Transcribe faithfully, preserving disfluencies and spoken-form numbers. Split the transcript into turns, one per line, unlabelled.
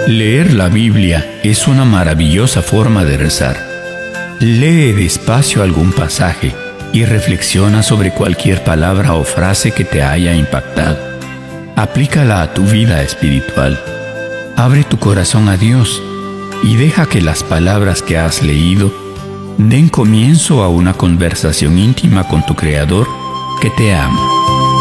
Leer la Biblia es una maravillosa forma de rezar. Lee despacio algún pasaje y reflexiona sobre cualquier palabra o frase que te haya impactado. Aplícala a tu vida espiritual. Abre tu corazón a Dios y deja que las palabras que has leído den comienzo a una conversación íntima con tu Creador que te ama.